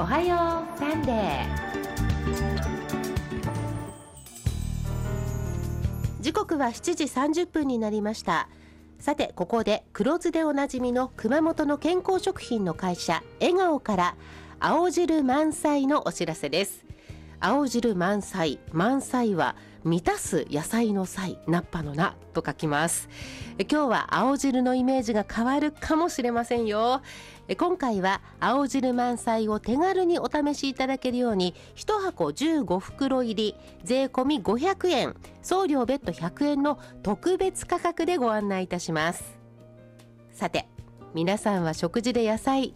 おはようサンデー。時刻は7時30分になりました。さて、ここで黒酢でおなじみの熊本の健康食品の会社笑顔から青汁満載のお知らせです。青汁満載、満載は満たす野菜の菜、菜っぱの菜と書きます。今日は青汁のイメージが変わるかもしれませんよ。今回は青汁満載を手軽にお試しいただけるように1箱15袋入り税込み500円、送料別途100円の特別価格でご案内いたします。さて、皆さんは食事で野菜